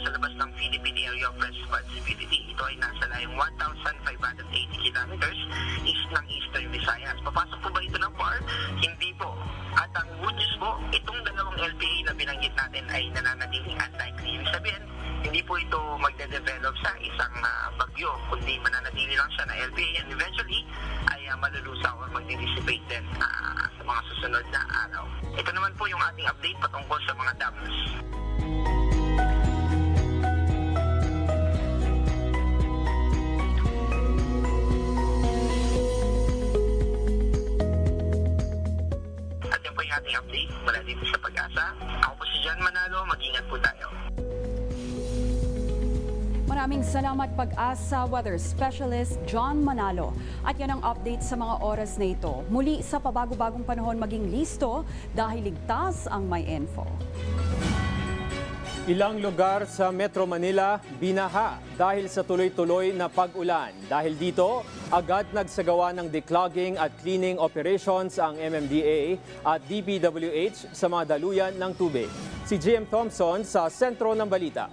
sa labas ng Philippine Area of Responsibility. Ito ay nasa layong 1,580 kilometers east ng Eastern Visayas. Papasok po ba ito ng PAR? Hindi po. At ang good news po, itong dalawang LPA na binanggit natin ay nananatiling unlikely. Ibig sabihin, hindi po ito magde-develop sa isang bagyo, kundi mananatili lang siya na LPA and eventually ay malulusaw o magdi-dissipate din sa mga susunod na araw. Ito naman po yung ating update patungkol sa mga dams. At yan po yung ating update mula dito sa Pag-asa. Ako po si John Manalo, mag-ingat po tayo. Maraming salamat Pag-asa Weather Specialist John Manalo. At yan ang update sa mga oras na ito. Muli sa pabago-bagong panahon maging listo dahil ligtas ang may info. Ilang lugar sa Metro Manila binaha dahil sa tuloy-tuloy na pag-ulan. Dahil dito, agad nagsagawa ng declogging at cleaning operations ang MMDA at DPWH sa mga daluyan ng tubig. Si GM Thompson sa sentro ng balita.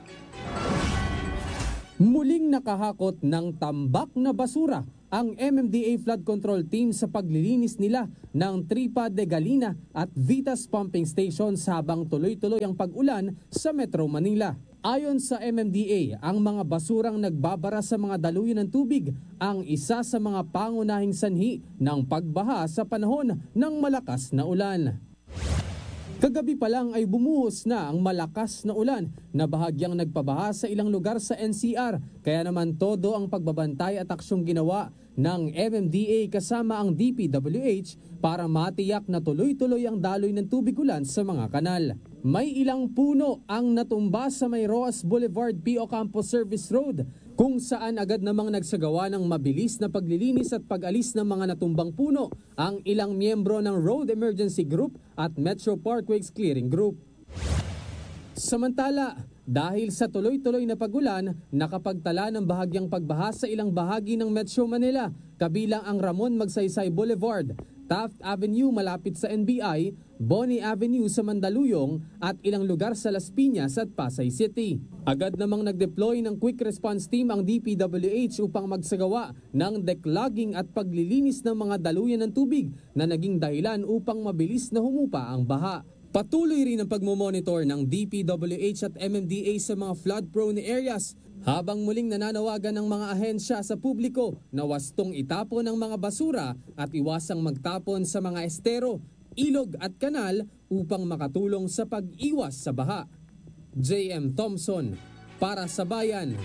Muling nakahakot ng tambak na basura ang MMDA Flood Control Team sa paglilinis nila ng Tripa de Galina at Vitas Pumping Station habang tuloy-tuloy ang pag-ulan sa Metro Manila. Ayon sa MMDA, ang mga basurang nagbabara sa mga daluyan ng tubig ang isa sa mga pangunahing sanhi ng pagbaha sa panahon ng malakas na ulan. Kagabi pa lang ay bumuhos na ang malakas na ulan na bahagyang nagpabaha sa ilang lugar sa NCR. Kaya naman todo ang pagbabantay at aksyong ginawa ng MMDA kasama ang DPWH para matiyak na tuloy-tuloy ang daloy ng tubig ulan sa mga kanal. May ilang puno ang natumba sa may Roas Boulevard P.O. Campos Service Road kung saan agad namang nagsagawa ng mabilis na paglilinis at pag-alis ng mga natumbang puno ang ilang miyembro ng Road Emergency Group at Metro Parkways Clearing Group. Samantala, dahil sa tuloy-tuloy na pag-ulan, nakapagtala ng bahagyang pagbaha sa ilang bahagi ng Metro Manila, kabilang ang Ramon Magsaysay Boulevard, Taft Avenue malapit sa NBI, Bonnie Avenue sa Mandaluyong at ilang lugar sa Las Piñas at Pasay City. Agad namang nag-deploy ng Quick Response Team ang DPWH upang magsagawa ng declogging at paglilinis ng mga daluyan ng tubig na naging dahilan upang mabilis na humupa ang baha. Patuloy rin ang pagmomonitor ng DPWH at MMDA sa mga flood-prone areas habang muling nananawagan ng mga ahensya sa publiko na wastong itapon ang mga basura at iwasang magtapon sa mga estero, ilog at kanal upang makatulong sa pag-iwas sa baha. JM Thompson, para sa Bayan.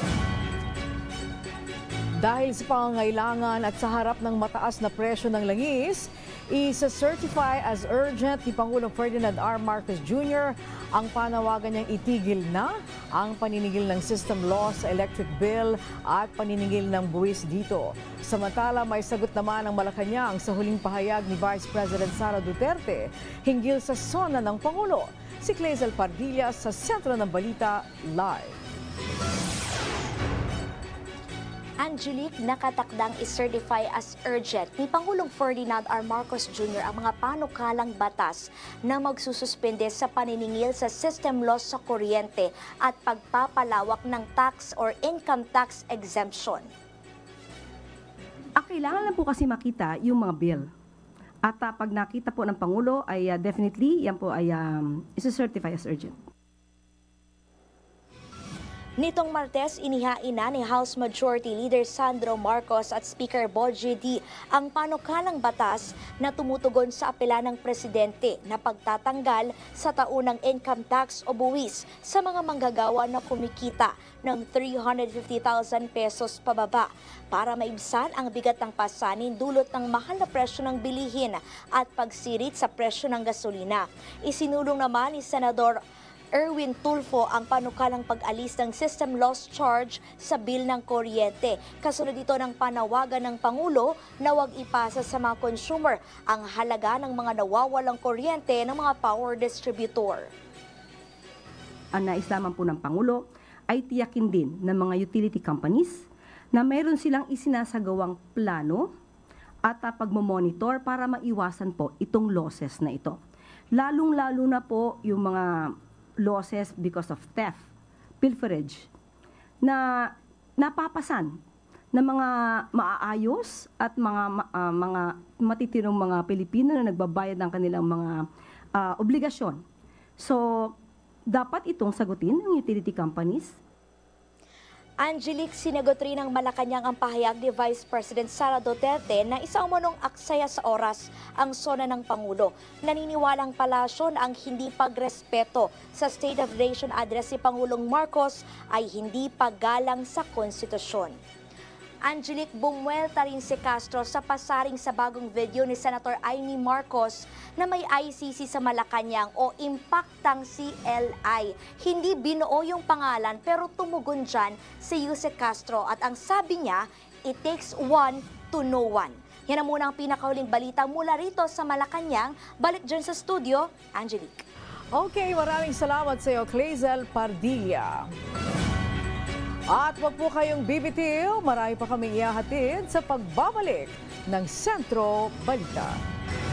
Dahil sa pangangailangan at sa harap ng mataas na presyo ng langis, isa-certify as urgent ni Pangulong Ferdinand R. Marcos Jr. ang panawagan niyang itigil na ang paniningil ng system loss sa electric bill at paniningil ng buwis dito. Samantala, may sagot naman ang Malacanang sa huling pahayag ni Vice President Sara Duterte hinggil sa sona ng Pangulo. Si Clazel Pardilla sa Sentro ng Balita Live. Angelique, nakatakdang i-certify as urgent ni Pangulong Ferdinand R. Marcos Jr. ang mga panukalang batas na magsususpende sa paniningil sa system loss sa kuryente at pagpapalawak ng tax or income tax exemption. Kailangan lang po kasi makita yung mga bill. At pag nakita po ng Pangulo ay definitely yan po ay isa-certify as urgent. Nitong Martes, inihain na ni House Majority Leader Sandro Marcos at Speaker Bogie D ang panukalang batas na tumutugon sa apela ng Presidente na pagtatanggal sa taunang income tax o buwis sa mga manggagawa na kumikita ng 350,000 pesos pababa para maibsan ang bigat ng pasanin dulot ng mahal na presyo ng bilihin at pagsirit sa presyo ng gasolina. Isinulong naman ni Senador Erwin Tulfo ang panukalang pag-alis ng system loss charge sa bill ng kuryente. Kasunod ito ng panawagan ng Pangulo na huwag ipasa sa mga consumer ang halaga ng mga nawawalang kuryente ng mga power distributor. Ang nais lamang po ng Pangulo ay tiyakin din ng mga utility companies na mayroon silang isinasagawang plano at pagmamonitor para maiwasan po itong losses na ito. Lalong-lalo na po yung mga losses because of theft, pilferage na napapasan ng mga maaayos at mga matitirong mga Pilipino na nagbabayad ng kanilang mga obligasyon. So, dapat itong sagutin ng utility companies. Angelique, sinagot rin ng Malacanang ang pahayag ni Vice President Sara Duterte na isa umanong aksaya sa oras ang sona ng Pangulo. Naniniwalang palasyo na ang hindi pagrespeto sa State of the Nation address ni Pangulong Marcos ay hindi paggalang sa konstitusyon. Angelique, bumuelta rin si Castro sa pasaring sa bagong video ni Senator Amy Marcos na may ICC sa Malacanang o Impactang CLI. Hindi binuo yung pangalan pero tumugon dyan si Yuse Castro at ang sabi niya, it takes one to know one. Yan ang muna ang pinakahuling balita mula rito sa Malacanang. Balik dyan sa studio, Angelique. Okay, maraming salamat sa iyo, Clazel Pardilla. At wag po kayong bibitiw, marami pa kaming ihahatid sa pagbabalik ng Sentro Balita.